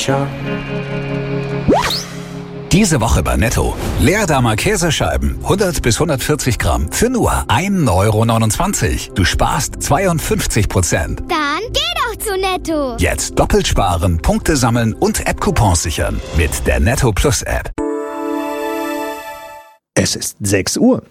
Ciao. Diese Woche bei Netto. Leerdammer Käsescheiben, 100 bis 140 Gramm, für nur 1,29 €. Du sparst 52%. Dann geh doch zu Netto. Jetzt doppelt sparen, Punkte sammeln und App-Coupons sichern. Mit der Netto Plus App. Es ist 6 Uhr.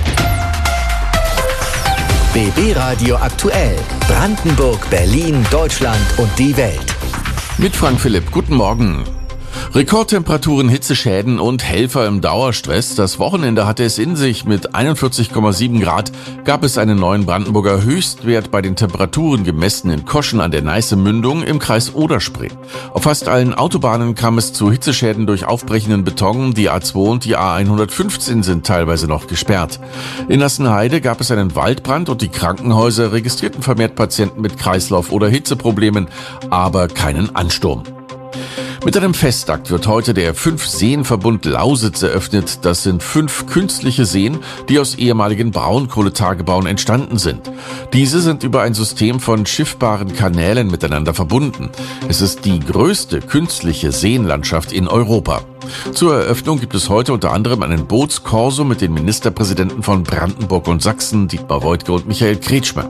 BB Radio aktuell. Brandenburg, Berlin, Deutschland und die Welt. Mit Frank Philipp, guten Morgen. Rekordtemperaturen, Hitzeschäden und Helfer im Dauerstress. Das Wochenende hatte es in sich. Mit 41,7 Grad gab es einen neuen Brandenburger Höchstwert bei den Temperaturen gemessen in Koschen an der Neiße-Mündung im Kreis Oder-Spree. Auf fast allen Autobahnen kam es zu Hitzeschäden durch aufbrechenden Beton. Die A2 und die A115 sind teilweise noch gesperrt. In Nassenheide gab es einen Waldbrand und die Krankenhäuser registrierten vermehrt Patienten mit Kreislauf- oder Hitzeproblemen, aber keinen Ansturm. Mit einem Festakt wird heute der 5-Seen-Verbund Lausitz eröffnet. Das sind 5 künstliche Seen, die aus ehemaligen Braunkohletagebauen entstanden sind. Diese sind über ein System von schiffbaren Kanälen miteinander verbunden. Es ist die größte künstliche Seenlandschaft in Europa. Zur Eröffnung gibt es heute unter anderem einen Bootskorso mit den Ministerpräsidenten von Brandenburg und Sachsen, Dietmar Woidke und Michael Kretschmer.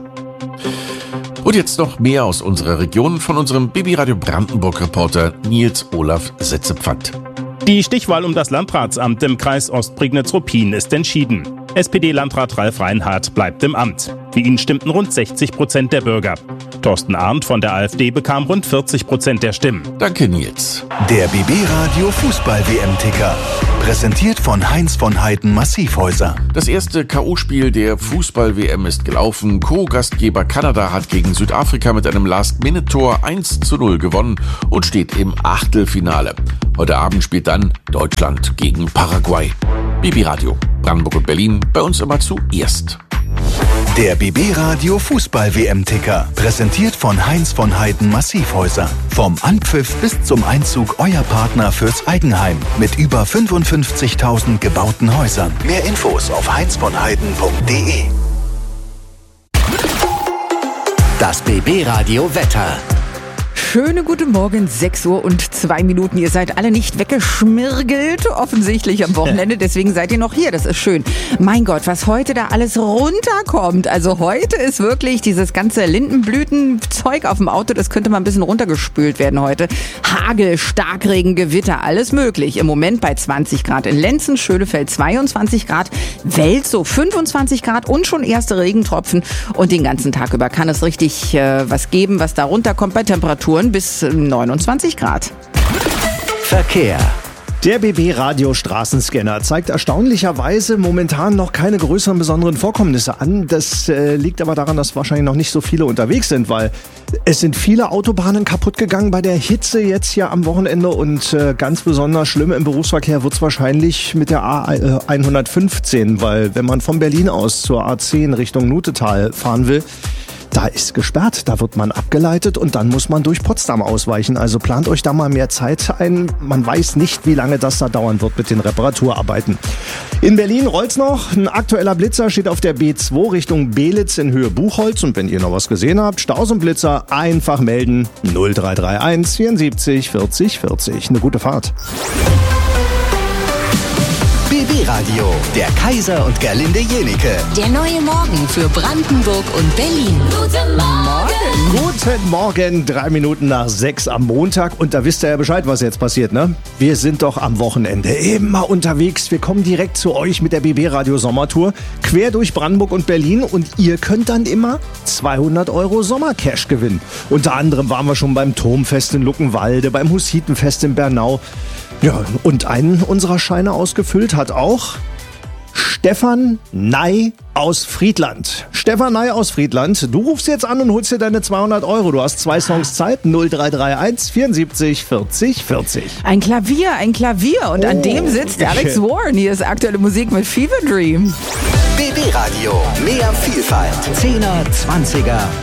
Und jetzt noch mehr aus unserer Region von unserem BB Radio Brandenburg-Reporter Nils Olaf Setzepfand. Die Stichwahl um das Landratsamt im Kreis Ostprignitz-Ruppin ist entschieden. SPD-Landrat Ralf Reinhardt bleibt im Amt. Für ihn stimmten rund 60% der Bürger. Thorsten Arndt von der AfD bekam rund 40% der Stimmen. Danke, Nils. Der BB Radio Fußball-WM-Ticker. Präsentiert von Heinz von Heiden Massivhäuser. Das erste K.O.-Spiel der Fußball-WM ist gelaufen. Co-Gastgeber Kanada hat gegen Südafrika mit einem Last-Minute-Tor 1:0 gewonnen und steht im Achtelfinale. Heute Abend spielt dann Deutschland gegen Paraguay. BB Radio, Brandenburg und Berlin, bei uns immer zuerst. Der BB Radio Fußball-WM-Ticker. Präsentiert von Heinz von Heiden Massivhäuser. Vom Anpfiff bis zum Einzug euer Partner fürs Eigenheim. Mit über 55.000 gebauten Häusern. Mehr Infos auf heinzvonheiden.de. Das BB Radio Wetter. Schöne guten Morgen, 6 Uhr und 2 Minuten. Ihr seid alle nicht weggeschmirgelt, offensichtlich am Wochenende. Deswegen seid ihr noch hier, das ist schön. Mein Gott, was heute da alles runterkommt. Also heute ist wirklich dieses ganze Lindenblütenzeug auf dem Auto, das könnte mal ein bisschen runtergespült werden heute. Hagel, Starkregen, Gewitter, alles möglich. Im Moment bei 20 Grad in Lenzen, Schönefeld 22 Grad, Welzow 25 Grad und schon erste Regentropfen. Und den ganzen Tag über kann es richtig was geben, was da runterkommt bei Temperaturen bis 29 Grad. Verkehr. Der BB Radio Straßenscanner zeigt erstaunlicherweise momentan noch keine größeren besonderen Vorkommnisse an. Das liegt aber daran, dass wahrscheinlich noch nicht so viele unterwegs sind, weil es sind viele Autobahnen kaputt gegangen bei der Hitze jetzt hier am Wochenende und ganz besonders schlimm im Berufsverkehr wird es wahrscheinlich mit der A115, weil wenn man von Berlin aus zur A10 Richtung Nutetal fahren will, da ist gesperrt, da wird man abgeleitet und dann muss man durch Potsdam ausweichen. Also plant euch da mal mehr Zeit ein. Man weiß nicht, wie lange das da dauern wird mit den Reparaturarbeiten. In Berlin rollt's noch. Ein aktueller Blitzer steht auf der B2 Richtung Belitz in Höhe Buchholz. Und wenn ihr noch was gesehen habt, Staus und Blitzer einfach melden. 0331 74 40 40. Eine gute Fahrt. BB Radio, der Kaiser und Gerlinde Jenike. Der neue Morgen für Brandenburg und Berlin. Guten Morgen. Guten Morgen, 3 Minuten nach 6 am Montag. Und da wisst ihr ja Bescheid, was jetzt passiert, ne? Wir sind doch am Wochenende immer unterwegs. Wir kommen direkt zu euch mit der BB Radio Sommertour. Quer durch Brandenburg und Berlin. Und ihr könnt dann immer 200 € Sommercash gewinnen. Unter anderem waren wir schon beim Turmfest in Luckenwalde, beim Hussitenfest in Bernau. Ja, und einen unserer Scheine ausgefüllt hat auch Stefan Ney aus Friedland. Stefan Ney aus Friedland, du rufst jetzt an und holst dir deine 200 €. Du hast 2 Songs Zeit, 0331 74 40 40. Ein Klavier und an dem sitzt Alex Warren. Hier ist aktuelle Musik mit Fever Dream. BB Radio, mehr Vielfalt. 10er, 20er